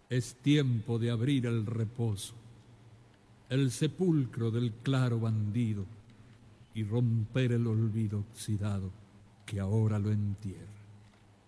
Es tiempo de abrir el reposo, el sepulcro del claro bandido, y romper el olvido oxidado que ahora lo entierra.